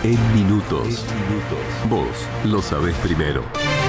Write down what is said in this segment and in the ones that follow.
En minutos. Vos lo sabés primero.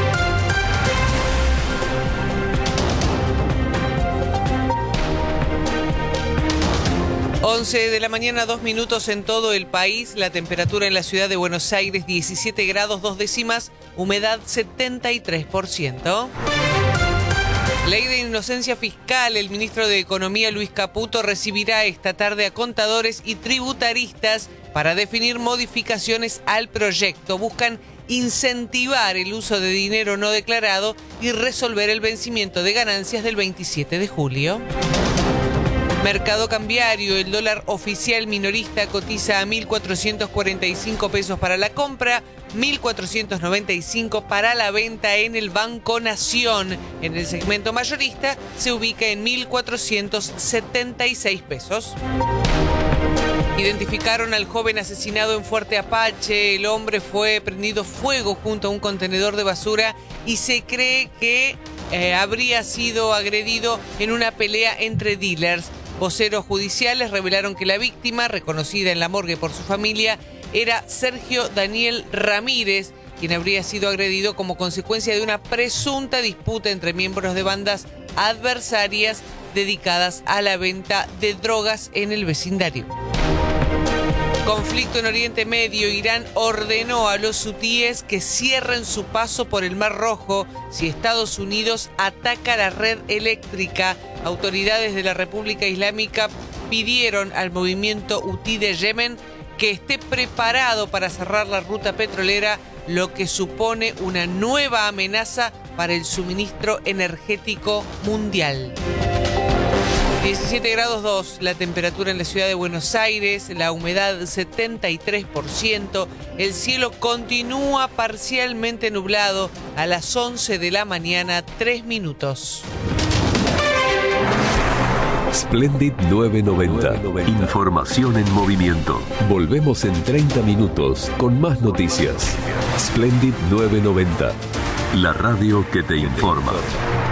11 de la mañana, 2 minutos en todo el país. La temperatura en la ciudad de Buenos Aires, 17 grados 2 décimas, humedad 73%. Ley de inocencia fiscal. El ministro de Economía, Luis Caputo, recibirá esta tarde a contadores y tributaristas para definir modificaciones al proyecto. Buscan incentivar el uso de dinero no declarado y resolver el vencimiento de ganancias del 27 de julio. Mercado cambiario. El dólar oficial minorista cotiza a 1.445 pesos para la compra, 1.495 para la venta en el Banco Nación. En el segmento mayorista se ubica en 1.476 pesos. Identificaron al joven asesinado en Fuerte Apache. El hombre fue prendido fuego junto a un contenedor de basura y se cree que habría sido agredido en una pelea entre dealers. Voceros judiciales revelaron que la víctima, reconocida en la morgue por su familia, era Sergio Daniel Ramírez, quien habría sido agredido como consecuencia de una presunta disputa entre miembros de bandas adversarias dedicadas a la venta de drogas en el vecindario. Conflicto en Oriente Medio. Irán ordenó a los hutíes que cierren su paso por el Mar Rojo si Estados Unidos ataca la red eléctrica. Autoridades de la República Islámica pidieron al movimiento hutí de Yemen que esté preparado para cerrar la ruta petrolera, lo que supone una nueva amenaza para el suministro energético mundial. 17 grados 2, la temperatura en la ciudad de Buenos Aires, la humedad 73%, el cielo continúa parcialmente nublado a las 11 de la mañana, 3 minutos. Splendid 990. Información en movimiento. Volvemos en 30 minutos con más noticias. Splendid 990. La radio que te informa.